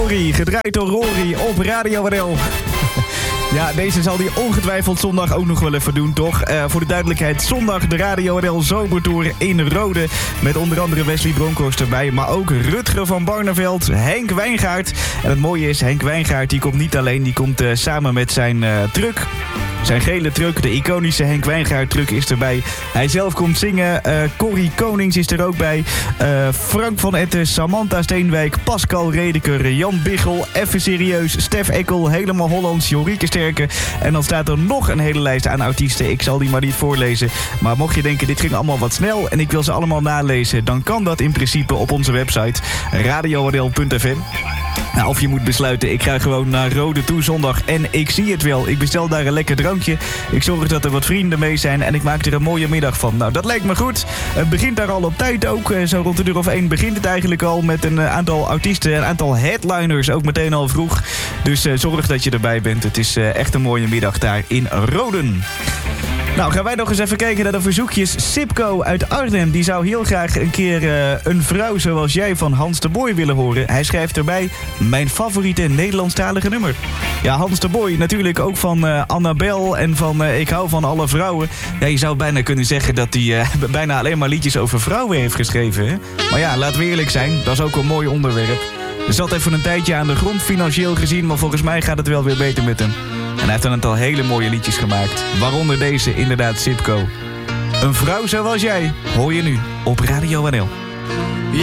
Rory, gedraaid door Rory op Radio NL. Ja, deze zal hij ongetwijfeld zondag ook nog wel even doen, toch? Voor de duidelijkheid, zondag de Radio NL Zomertour in Rode. Met onder andere Wesley Bronkhorst erbij, maar ook Rutger van Barneveld, Henk Wijngaard. En het mooie is, Henk Wijngaard die komt niet alleen, die komt samen met zijn truck. Zijn gele truck, de iconische Henk Wijngaard truck is erbij. Hij zelf komt zingen. Corrie Konings is er ook bij. Frank van Etten, Samantha Steenwijk, Pascal Redeker, Jan Biggel, Even Serieus, Stef Ekkel, Helemaal Hollands, Jorike Sterke. En dan staat er nog een hele lijst aan artiesten. Ik zal die maar niet voorlezen. Maar mocht je denken, dit ging allemaal wat snel en ik wil ze allemaal nalezen, dan kan dat in principe op onze website radionl.fm. Nou, of je moet besluiten, ik ga gewoon naar Rode toe zondag en ik zie het wel. Ik bestel daar een lekker drankje. Ik zorg dat er wat vrienden mee zijn en ik maak er een mooie middag van. Nou, dat lijkt me goed. Het begint daar al op tijd ook. Zo rond de uur of 1 begint het eigenlijk al met een aantal artiesten, een aantal headliners, ook meteen al vroeg. Dus zorg dat je erbij bent. Het is echt een mooie middag daar in Roden. Nou, gaan wij nog eens even kijken naar de verzoekjes. Sipco uit Arnhem, die zou heel graag een keer een vrouw zoals jij van Hans de Boy willen horen. Hij schrijft erbij, mijn favoriete Nederlandstalige nummer. Ja, Hans de Boy natuurlijk ook van Annabel en van Ik hou van alle vrouwen. Ja, je zou bijna kunnen zeggen dat hij bijna alleen maar liedjes over vrouwen heeft geschreven. Hè? Maar ja, laten we eerlijk zijn, dat is ook een mooi onderwerp. Er zat even een tijdje aan de grond financieel gezien, maar volgens mij gaat het wel weer beter met hem. En hij heeft een aantal hele mooie liedjes gemaakt. Waaronder deze, inderdaad, Sipco. Een vrouw zoals jij, hoor je nu op Radio NL.